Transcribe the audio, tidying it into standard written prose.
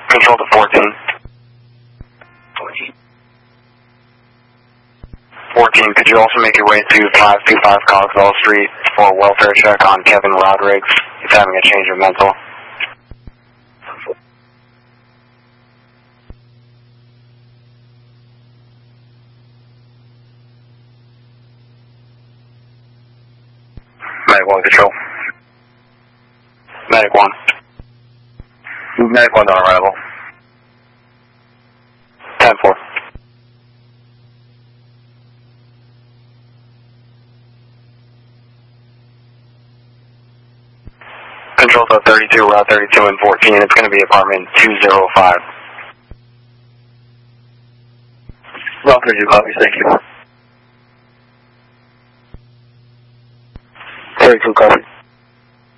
Control to 14. 14, could you also make your way to 525 Cogswell Street for a welfare check on Kevin Rodrigues? He's having a change of mental. Medic 1 control. Medic 1. Medic 1 on arrival. 10-4. Control to 32, Route 32 and 14. It's going to be apartment 205. Route 32 copies, thank you. 32 copies.